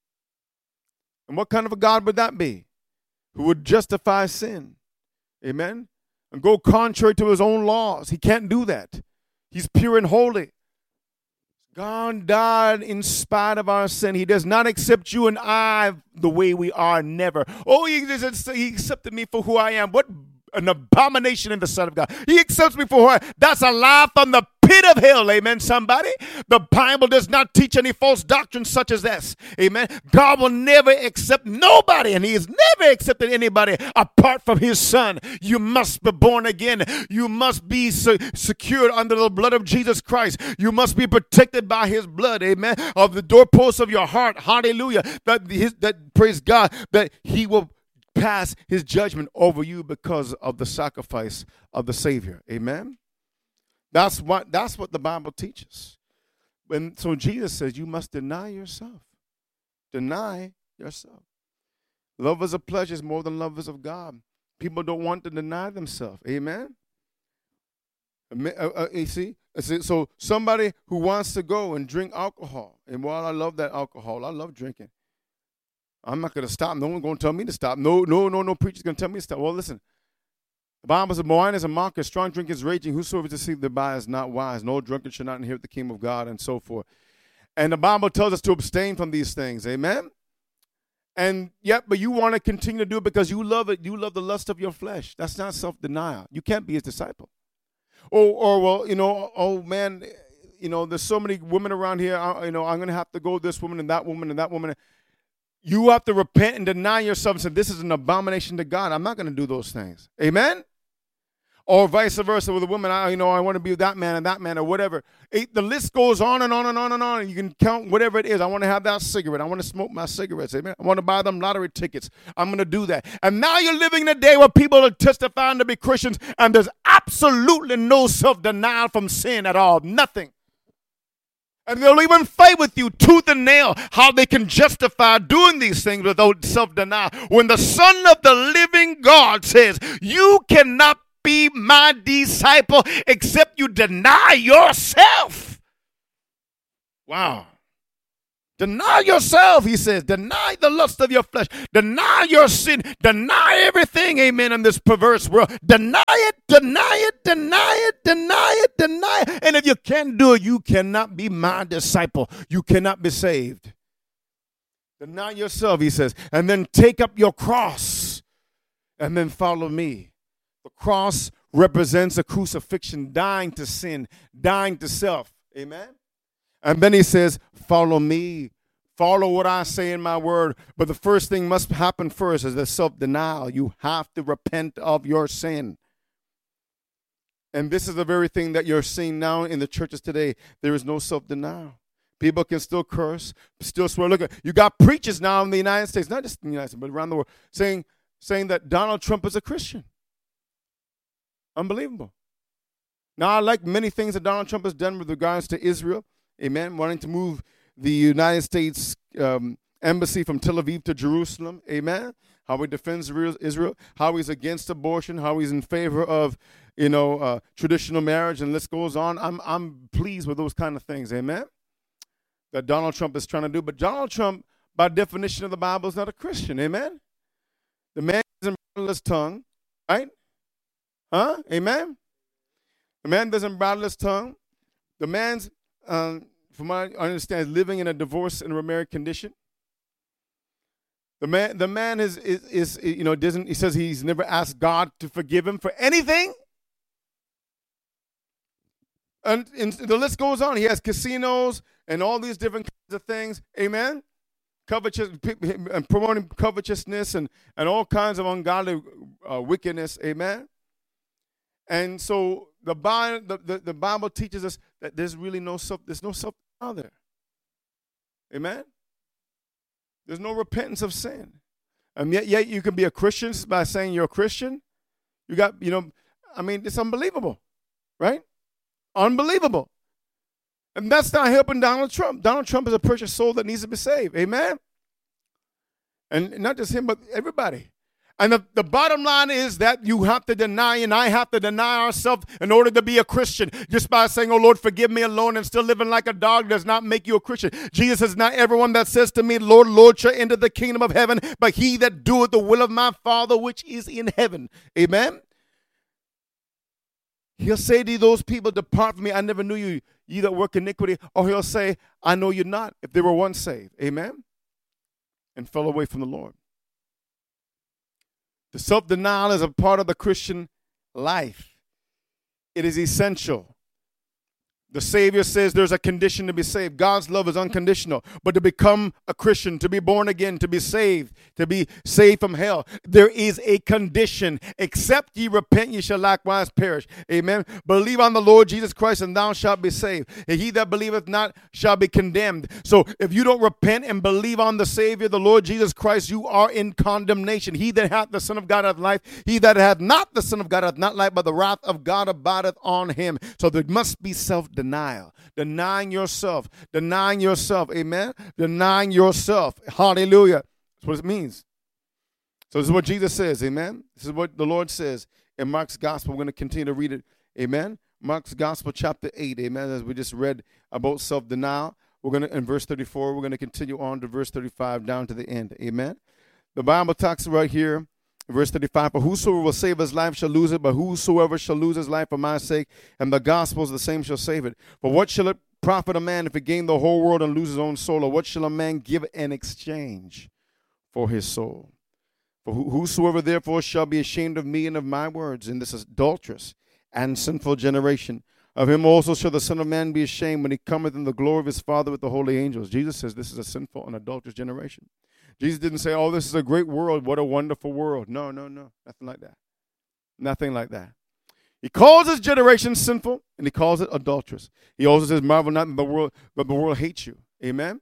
And what kind of a God would that be? Who would justify sin, amen, and go contrary to his own laws. He can't do that. He's pure and holy. God died in spite of our sin. He does not accept you and I the way we are, never. Oh, he, he accepted me for who I am. What an abomination in the sight of God. He accepts me for who I am. That's a lie from the pit of hell, amen, somebody. The Bible does not teach any false doctrine such as this, amen. God will never accept nobody, and he has never accepted anybody apart from his son. You must be born again. You must be se- secured under the blood of Jesus Christ. You must be protected by his blood, amen, of the doorposts of your heart, hallelujah, that, his, that praise God, that he will pass his judgment over you because of the sacrifice of the Savior, amen. That's what that's what the Bible teaches. And so Jesus says you must deny yourself. Deny yourself. Lovers of pleasures more than lovers of God. People don't want to deny themselves. Amen? Uh, uh, you see? So somebody who wants to go and drink alcohol, and while I love that alcohol, I love drinking. I'm not going to stop. No one's going to tell me to stop. No, no, no, no preacher's going to tell me to stop. Well, listen. The Bible says, wine is a mocker, strong drink is raging. Whosoever is deceived thereby is not wise. No drunkard shall not inherit the kingdom of God, and so forth. And the Bible tells us to abstain from these things. Amen? And yet, but you want to continue to do it because you love it. You love the lust of your flesh. That's not self-denial. You can't be his disciple. Or, or well, you know, oh, man, you know, there's so many women around here. I, you know, I'm going to have to go this woman and that woman and that woman. you have to repent and deny yourself and say, this is an abomination to God. I'm not going to do those things. Amen? Or vice versa with a woman, I, you know, I want to be that man and that man or whatever. It, the list goes on and on and on and on. You can count whatever it is. I want to have that cigarette. I want to smoke my cigarettes. Amen. I want to buy them lottery tickets. I'm going to do that. And now you're living in a day where people are testifying to be Christians and there's absolutely no self-denial from sin at all. Nothing. And they'll even fight with you tooth and nail how they can justify doing these things without self-denial. When the Son of the living God says, you cannot be my disciple except you deny yourself. Wow. Deny yourself, he says. Deny the lust of your flesh. Deny your sin. Deny everything, amen, in this perverse world. Deny it, deny it, deny it, deny it, deny it. And if you can't do it, you cannot be my disciple. You cannot be saved. Deny yourself, he says. And then take up your cross and then follow me. The cross represents a crucifixion, dying to sin, dying to self. Amen? And then he says, follow me. Follow what I say in my word. But the first thing must happen first is the self-denial. You have to repent of your sin. And this is the very thing that you're seeing now in the churches today. There is no self-denial. People can still curse, still swear. Look, you got preachers now in the United States, not just in the United States, but around the world, saying, saying that Donald Trump is a Christian. Unbelievable. Now, I like many things that Donald Trump has done with regards to Israel. Amen. Wanting to move the United States um, embassy from Tel Aviv to Jerusalem. Amen. How he defends Israel. How he's against abortion. How he's in favor of, you know, uh, traditional marriage. And list goes on. I'm, I'm pleased with those kind of things. Amen. That Donald Trump is trying to do. But Donald Trump, by definition of the Bible, is not a Christian. Amen. The man doesn't bridle his tongue. Right? Huh? Amen? The man doesn't bridle his tongue. The man's, um, from what I understand, is living in a divorce and remarried condition. The man, the man is, is, is, you know, doesn't, he says he's never asked God to forgive him for anything. And, and the list goes on. He has casinos and all these different kinds of things. Amen? Covetous, and promoting covetousness and, and all kinds of ungodly uh, wickedness. Amen? And so the Bible, the, the, the Bible teaches us that there's really no self, there's no self-denial there. Amen? There's no repentance of sin. And yet, yet you can be a Christian by saying you're a Christian. You got, you know, I mean, it's unbelievable, right? Unbelievable. And that's not helping Donald Trump. Donald Trump is a precious soul that needs to be saved. Amen? And not just him, but everybody. And the, the bottom line is that you have to deny, and I have to deny ourselves in order to be a Christian. Just by saying, oh, Lord, forgive me alone and still living like a dog does not make you a Christian. Jesus says, not everyone that says to me, Lord, Lord, shall enter the kingdom of heaven, but he that doeth the will of my Father which is in heaven. Amen? He'll say to those people, depart from me, I never knew you, ye that work iniquity. Or he'll say, I know you not, if they were once saved. Amen? And fell away from the Lord. The self-denial is a part of the Christian life. It is essential. The Savior says there's a condition to be saved. God's love is unconditional. But to become a Christian, to be born again, to be saved, to be saved from hell, there is a condition. Except ye repent, ye shall likewise perish. Amen. Believe on the Lord Jesus Christ, and thou shalt be saved. And he that believeth not shall be condemned. So if you don't repent and believe on the Savior, the Lord Jesus Christ, you are in condemnation. He that hath the Son of God hath life. He that hath not the Son of God hath not life, but the wrath of God abideth on him. So there must be self-denial. Denial, denying yourself, denying yourself, amen? Denying yourself, hallelujah. That's what it means. So this is what Jesus says, amen? This is what the Lord says in Mark's gospel. We're going to continue to read it, amen? Mark's gospel, chapter eight, amen, as we just read about self-denial. We're going to, in verse thirty-four, we're going to continue on to verse thirty-five down to the end, amen? The Bible talks right here, verse thirty-five, for whosoever will save his life shall lose it, but whosoever shall lose his life for my sake and the gospel's the same shall save it. For what shall it profit a man if he gain the whole world and lose his own soul? Or what shall a man give in exchange for his soul? For whosoever therefore shall be ashamed of me and of my words in this adulterous and sinful generation, of him also shall the Son of Man be ashamed when he cometh in the glory of his Father with the holy angels. Jesus says this is a sinful and adulterous generation. Jesus didn't say, oh, this is a great world. What a wonderful world. No, no, no. Nothing like that. Nothing like that. He calls his generation sinful, and he calls it adulterous. He also says, marvel not that the world, but the world hates you. Amen?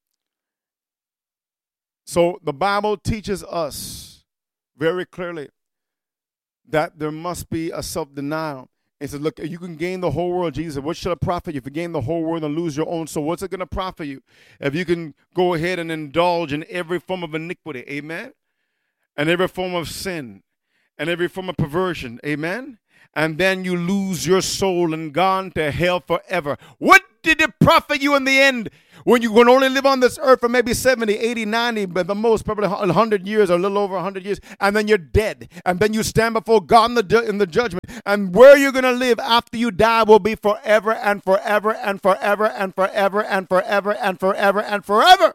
So the Bible teaches us very clearly that there must be a self-denial. It says, look, you can gain the whole world. Jesus said, what shall it profit you if you gain the whole world and lose your own soul? What's it going to profit you if you can go ahead and indulge in every form of iniquity? Amen? And every form of sin and every form of perversion. Amen? And then you lose your soul and gone to hell forever. What did it profit you in the end when you're going to only live on this earth for maybe seventy, eighty, ninety, but the most, probably one hundred years or a little over one hundred years, and then you're dead. And then you stand before God in the, ju- in the judgment. And where you're going to live after you die will be forever and forever and forever and forever and forever and forever and forever.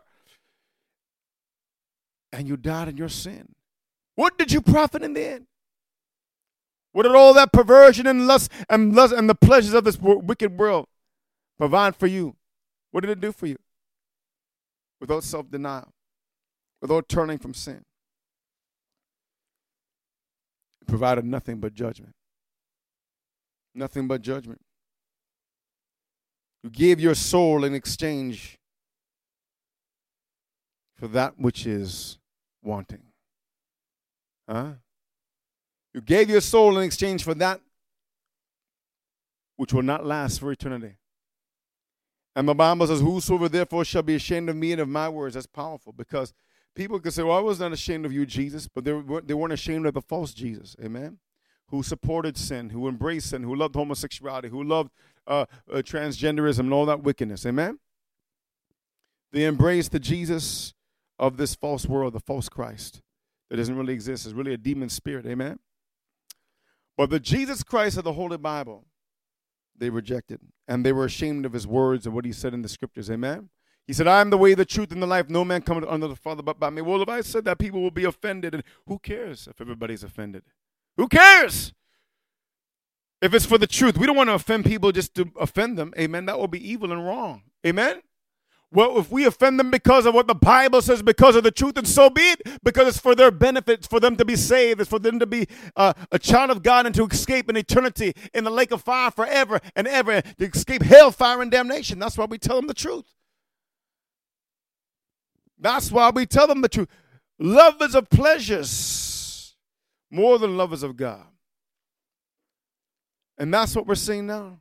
And you died in your sin. What did you profit in the end? What did all that perversion and lust and lust and the pleasures of this wicked world provide for you? What did it do for you? Without self-denial, without turning from sin, it provided nothing but judgment. Nothing but judgment. You gave your soul in exchange for that which is wanting. Huh? You gave your soul in exchange for that which will not last for eternity. And the Bible says, whosoever therefore shall be ashamed of me and of my words. That's powerful, because people can say, well, I was not ashamed of you, Jesus, but they, were, they weren't ashamed of the false Jesus, amen, who supported sin, who embraced sin, who loved homosexuality, who loved uh, uh, transgenderism and all that wickedness, amen. They embraced the Jesus of this false world, the false Christ that doesn't really exist. It's really a demon spirit, amen. But the Jesus Christ of the Holy Bible, they rejected, and they were ashamed of his words and what he said in the scriptures, amen. He said, I am the way, the truth, and the life. No man cometh unto the Father but by me. Well, if I said that, people will be offended, and who cares if everybody's offended? Who cares if it's for the truth? We don't want to offend people just to offend them, amen. That will be evil and wrong, amen. Well, if we offend them because of what the Bible says, because of the truth, and so be it, because it's for their benefit, it's for them to be saved, it's for them to be uh, a child of God and to escape an eternity in the lake of fire forever and ever, to escape hellfire and damnation. That's why we tell them the truth. That's why we tell them the truth. Lovers of pleasures more than lovers of God. And that's what we're seeing now.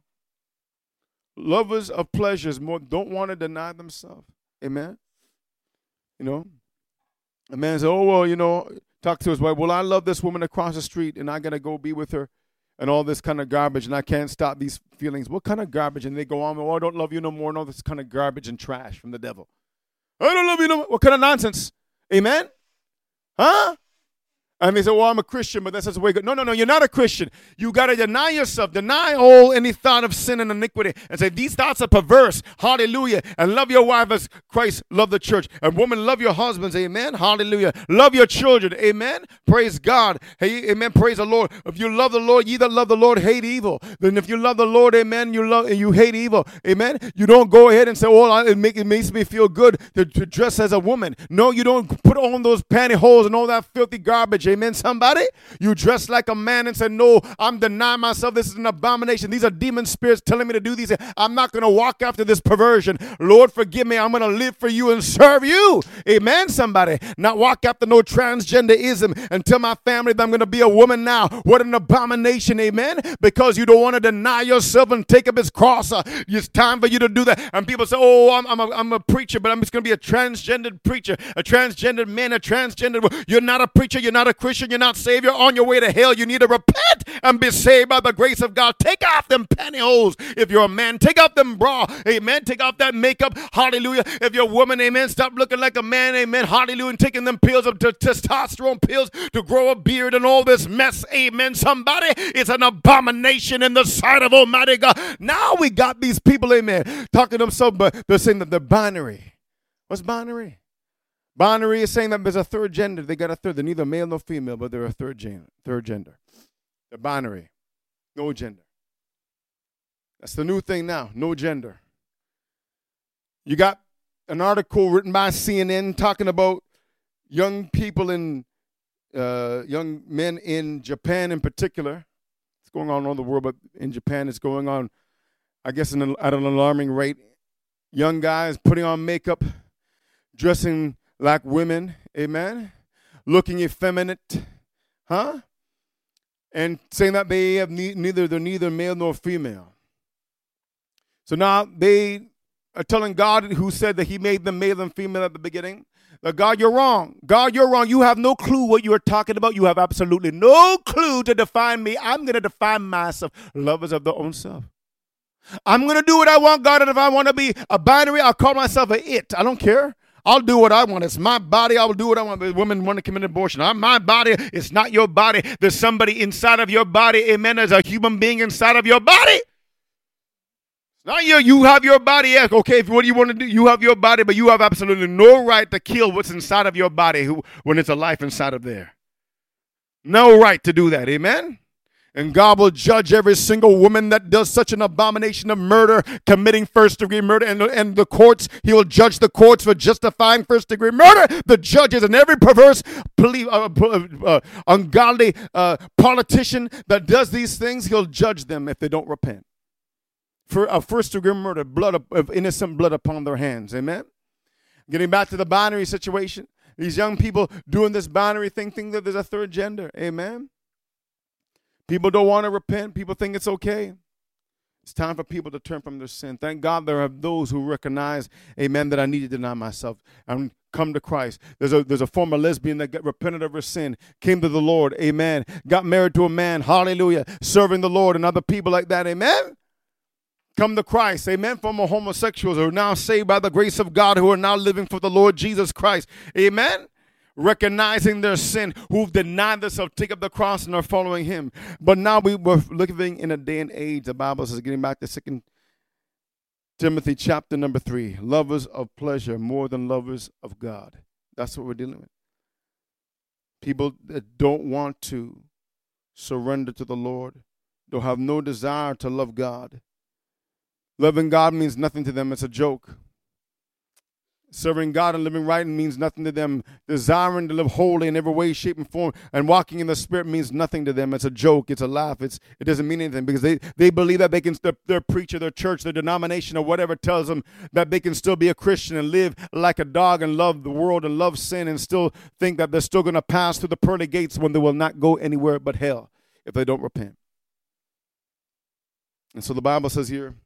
Lovers of pleasures more don't want to deny themselves. Amen. You know, a man says, oh, well, you know, talk to his wife. Well, I love this woman across the street and I got to go be with her and all this kind of garbage and I can't stop these feelings. What kind of garbage? And they go on, oh, I don't love you no more. And all this kind of garbage and trash from the devil. I don't love you no more. What kind of nonsense? Amen. Huh? And they say, well, I'm a Christian, but that's just the way it goes. No, no, no, you're not a Christian. You got to deny yourself. Deny all any thought of sin and iniquity and say, these thoughts are perverse. Hallelujah. And love your wife as Christ loved the church. And woman, love your husbands. Amen. Hallelujah. Love your children. Amen. Praise God. Hey, amen. Praise the Lord. If you love the Lord, ye that love the Lord hate evil. Then if you love the Lord, amen, you love and you hate evil. Amen. You don't go ahead and say, oh, it, make, it makes me feel good to, to dress as a woman. No, you don't put on those pantyhose and all that filthy garbage. Amen, somebody. You dress like a man and say, no, I'm denying myself. This is an abomination. These are demon spirits telling me to do these. I'm not going to walk after this perversion. Lord, forgive me. I'm going to live for you and serve you. Amen, somebody. Not walk after no transgenderism and tell my family that I'm going to be a woman now. What an abomination, amen, because you don't want to deny yourself and take up his cross. Uh, it's time for you to do that. And people say, oh, I'm, I'm, a, I'm a preacher, but I'm just going to be a transgendered preacher, a transgendered man, a transgendered. You're not a preacher. You're not a Christian, you're not saved, you're on your way to hell. You need to repent and be saved by the grace of God. Take off them pantyhose if you're a man. Take off them bra, amen. Take off that makeup, hallelujah. If you're a woman, amen, stop looking like a man, amen, hallelujah, and taking them pills of t- testosterone pills to grow a beard and all this mess, amen. Somebody, it's an abomination in the sight of Almighty God. Now we got these people, amen, talking to themselves, but they're saying that they're binary. What's binary? Binary is saying that there's a third gender. They got a third. They're neither male nor female, but they're a third gender. Third gender. They're binary. No gender. That's the new thing now. No gender. You got an article written by C N N talking about young people in, uh, young men in Japan in particular. It's going on all over the world, but in Japan it's going on, I guess, in a, at an alarming rate. Young guys putting on makeup, dressing like women, amen, looking effeminate, huh? And saying that they have ne- neither, they're neither male nor female. So now they are telling God, who said that he made them male and female at the beginning, that God, you're wrong. God, you're wrong. You have no clue what you're talking about. You have absolutely no clue to define me. I'm going to define myself. Lovers of their own self. I'm going to do what I want, God, and if I want to be a binary, I'll call myself a it. I don't care. I'll do what I want. It's my body. I will do what I want. But women want to commit abortion. I'm my body. It's not your body. There's somebody inside of your body. Amen. There's a human being inside of your body. Not you. You have your body. Yeah, okay, if what do you want to do? You have your body, but you have absolutely no right to kill what's inside of your body who, when it's a life inside of there. No right to do that. Amen? And God will judge every single woman that does such an abomination of murder, committing first-degree murder. And, and the courts, he will judge the courts for justifying first-degree murder. The judges and every perverse, uh, uh, ungodly uh, politician that does these things, he'll judge them if they don't repent. For a first-degree murder, blood of, of innocent blood upon their hands. Amen? Getting back to the binary situation, these young people doing this binary thing, think that there's a third gender. Amen? People don't want to repent. People think it's okay. It's time for people to turn from their sin. Thank God there are those who recognize, amen, that I need to deny myself and come to Christ. There's a there's a former lesbian that got repented of her sin, came to the Lord, amen, got married to a man, hallelujah, serving the Lord, and other people like that, amen. Come to Christ, amen. Former homosexuals who are now saved by the grace of God, who are now living for the Lord Jesus Christ, amen. Recognizing their sin, who've denied themselves, take up the cross and are following him. But now we were living in a day and age, the Bible says, getting back to Second Timothy chapter number three, lovers of pleasure more than lovers of God. That's what we're dealing with. People that don't want to surrender to the Lord, don't have no desire to love God. Loving God means nothing to them. It's a joke. Serving God and living right means nothing to them. Desiring to live holy in every way, shape, and form and walking in the Spirit means nothing to them. It's a joke. It's a laugh. It's, it doesn't mean anything because they, they believe that they can, their, their preacher, their church, their denomination, or whatever tells them that they can still be a Christian and live like a dog and love the world and love sin and still think that they're still going to pass through the pearly gates when they will not go anywhere but hell if they don't repent. And so the Bible says here,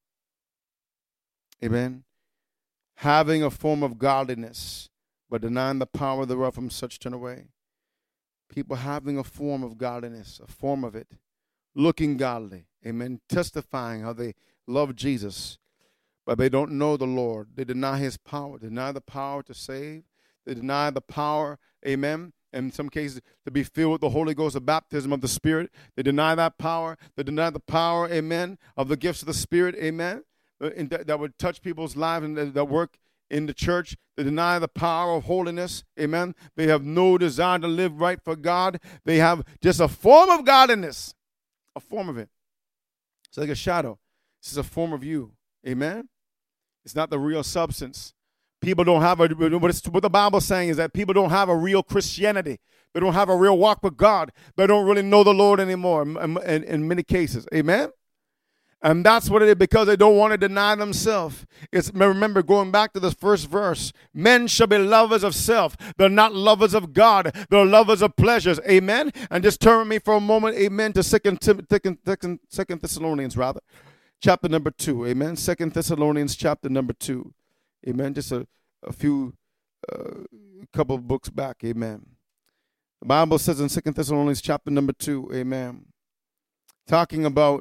amen, having a form of godliness, but denying the power thereof, from such turn away. People having a form of godliness, a form of it, looking godly, amen, testifying how they love Jesus, but they don't know the Lord. They deny his power, deny the power to save. They deny the power, amen, in some cases to be filled with the Holy Ghost, the baptism of the Spirit. They deny that power. They deny the power, amen, of the gifts of the Spirit, amen, that would touch people's lives and that work in the church. They deny the power of holiness. Amen. They have no desire to live right for God. They have just a form of godliness. A form of it. It's like a shadow. This is a form of you. Amen. It's not the real substance. People don't have a, what, it's, what the Bible's saying is that people don't have a real Christianity. They don't have a real walk with God. They don't really know the Lord anymore in, in, in many cases. Amen. And that's what it is, because they don't want to deny themselves. It's, remember, going back to this first verse, men shall be lovers of self. They're not lovers of God. They're lovers of pleasures. Amen? And just turn with me for a moment, amen, to Second Thessalonians, rather, chapter number two. Amen? Second Thessalonians, chapter number two. Amen? Just a, a few, uh, couple of books back. Amen? The Bible says in Second Thessalonians, chapter number two, amen, talking about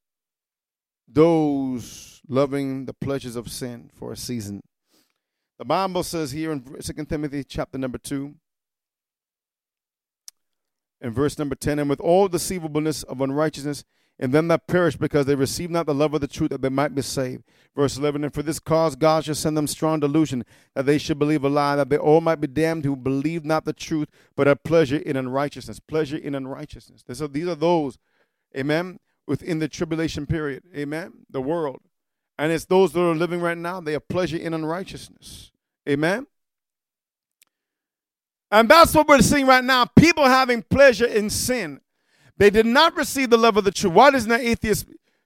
those loving the pleasures of sin for a season. The Bible says here in Second Timothy chapter number two, in verse number ten, and with all deceivableness of unrighteousness in them that perish, because they receive not the love of the truth, that they might be saved. Verse eleven, and for this cause God shall send them strong delusion, that they should believe a lie, that they all might be damned who believe not the truth, but have pleasure in unrighteousness. Pleasure in unrighteousness. So these are those, amen, within the tribulation period, amen, the world. And it's those that are living right now, they have pleasure in unrighteousness, amen. And that's what we're seeing right now. People having pleasure in sin. They did not receive the love of the truth. Why doesn't that atheist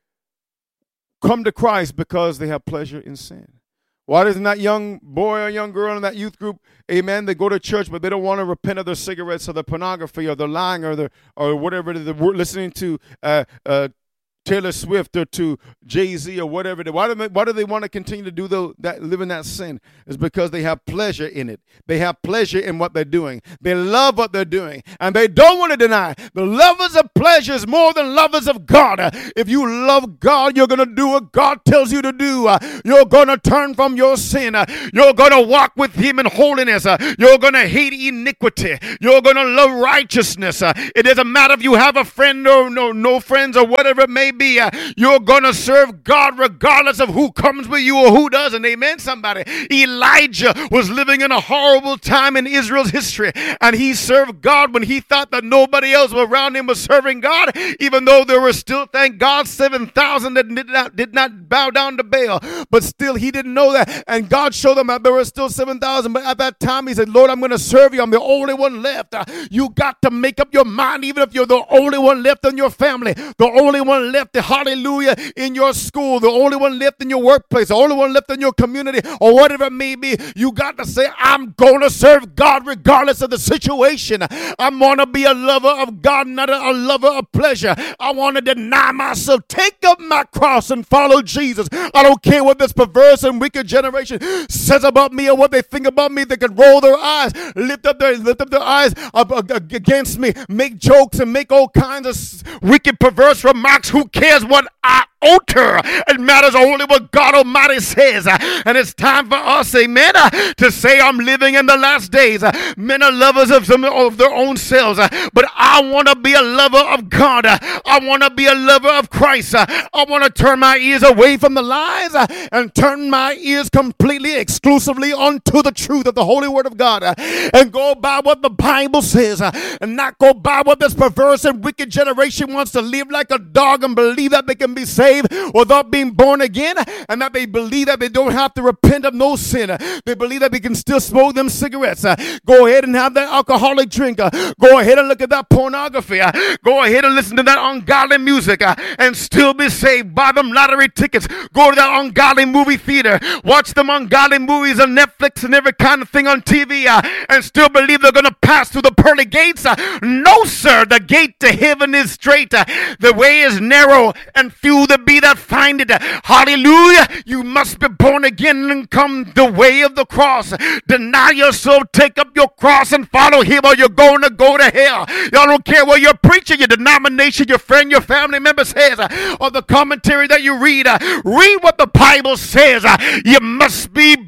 come to Christ? Because they have pleasure in sin. Why doesn't that young boy or young girl in that youth group, amen, they go to church, but they don't want to repent of their cigarettes or their pornography or their lying or their, or whatever they're listening to uh, uh, Taylor Swift or to Jay-Z or whatever. Why do they, why do they want to continue to do the, that, live in that sin? It's because they have pleasure in it. They have pleasure in what they're doing. They love what they're doing. And they don't want to deny. The lovers of pleasure is more than lovers of God. If you love God, you're going to do what God tells you to do. You're going to turn from your sin. You're going to walk with him in holiness. You're going to hate iniquity. You're going to love righteousness. It doesn't matter if you have a friend or no, no friends or whatever it may be. Be, uh, you're going to serve God regardless of who comes with you or who doesn't. Amen, somebody. Elijah was living in a horrible time in Israel's history, and he served God when he thought that nobody else around him was serving God, even though there were still, thank God, seven thousand that did not, did not bow down to Baal. But still, he didn't know that, and God showed them that there were still seven thousand. But at that time, he said, Lord, I'm going to serve you. I'm the only one left. Uh, you got to make up your mind, even if you're the only one left in your family, the only one left, hallelujah, in your school, the only one left in your workplace, the only one left in your community, or whatever it may be. You got to say, I'm going to serve God regardless of the situation. I'm going to be a lover of God, not a, a lover of pleasure. I want to deny myself, take up my cross and follow Jesus. I don't care what this perverse and wicked generation says about me or what they think about me. They can roll their eyes, lift up their, lift up their eyes against me, make jokes and make all kinds of wicked, perverse remarks. Who cares what I utter? It matters only what God Almighty says. And it's time for us, amen, to say I'm living in the last days. Men are lovers of, some, of their own selves, but I want to be a lover of God. I want to be a lover of Christ. I want to turn my ears away from the lies and turn my ears completely, exclusively onto the truth of the Holy Word of God, and go by what the Bible says, and not go by what this perverse and wicked generation wants to live like a dog and believe that they can be saved without being born again, and that they believe that they don't have to repent of no sin. They believe that they can still smoke them cigarettes. Uh, go ahead and have that alcoholic drink. Uh, go ahead and look at that pornography. Uh, go ahead and listen to that ungodly music uh, and still be saved. Buy them lottery tickets. Go to that ungodly movie theater. Watch them ungodly movies on Netflix and every kind of thing on T V uh, and still believe they're going to pass through the pearly gates. Uh, no, sir. The gate to heaven is straight. Uh, the way is narrow, and few there be that find it. Hallelujah. You must be born again and come the way of the cross. Deny yourself, take up your cross and follow him, or you're going to go to hell. Y'all don't care what your preacher, your denomination, your friend, your family member says, or the commentary that you read. Read what the Bible says. You must be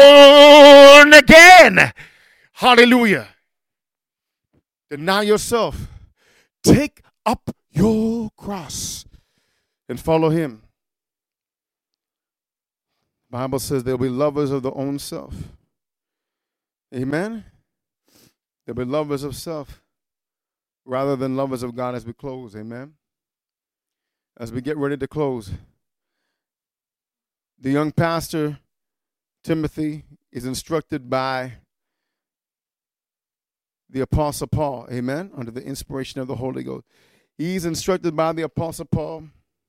born again. Hallelujah. Deny yourself. Take up your cross and follow him. The Bible says they'll be lovers of their own self. Amen? They'll be lovers of self rather than lovers of God as we close. Amen? As we get ready to close, the young pastor, Timothy, is instructed by the Apostle Paul. Amen? Under the inspiration of the Holy Ghost. He's instructed by the Apostle Paul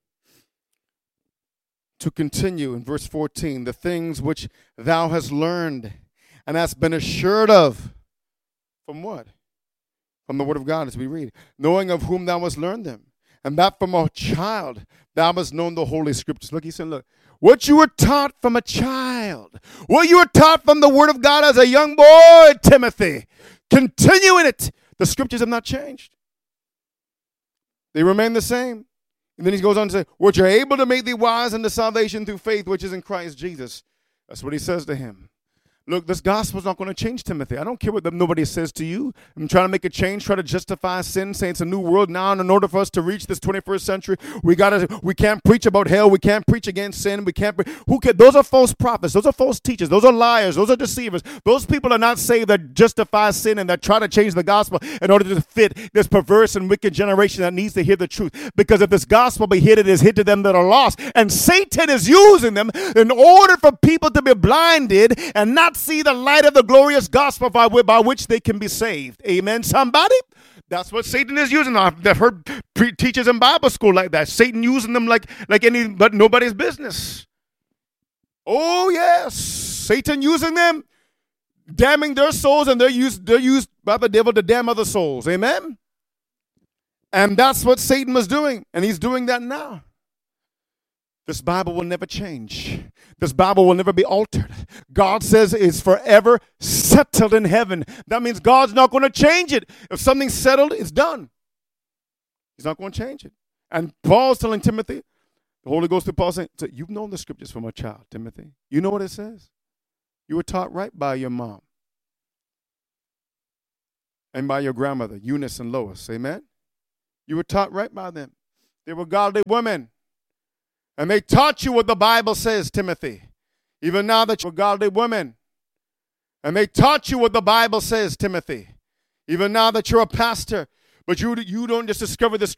to continue in verse fourteen, the things which thou hast learned and hast been assured of. From what? From the word of God, as we read. Knowing of whom thou hast learned them, and that from a child thou hast known the Holy Scriptures. Look, he said, look, what you were taught from a child, what you were taught from the word of God as a young boy, Timothy, continue in it. The Scriptures have not changed. They remain the same. And then he goes on to say, which are able to make thee wise unto salvation through faith, which is in Christ Jesus. That's what he says to him. Look, this gospel is not going to change, Timothy. I don't care what nobody says to you. I'm trying to make a change, try to justify sin, say it's a new world now. And in order for us to reach this twenty-first century, we gotta, we can't preach about hell. We can't preach against sin. We can't. Pre- Who can? Those are false prophets. Those are false teachers. Those are liars. Those are deceivers. Those people are not saved that justify sin and that try to change the gospel in order to fit this perverse and wicked generation that needs to hear the truth. Because if this gospel be hid, it is hid to them that are lost. And Satan is using them in order for people to be blinded and not not see the light of the glorious gospel by, by which they can be saved. Amen, somebody? That's what Satan is using. I've heard pre- teachers in Bible school like that. Satan using them like, like any, but nobody's business. Oh, yes. Satan using them, damning their souls, and they're used, they're used by the devil to damn other souls. Amen? And that's what Satan was doing, and he's doing that now. This Bible will never change. This Bible will never be altered. God says it's forever settled in heaven. That means God's not going to change it. If something's settled, it's done. He's not going to change it. And Paul's telling Timothy, the Holy Ghost to Paul saying, you've known the scriptures from a child, Timothy. You know what it says. You were taught right by your mom and by your grandmother, Eunice and Lois. Amen? You were taught right by them. They were godly women. And they taught you what the Bible says, Timothy. Even now that you're godly women. And they taught you what the Bible says, Timothy. Even now that you're a pastor. But you, you don't just discover this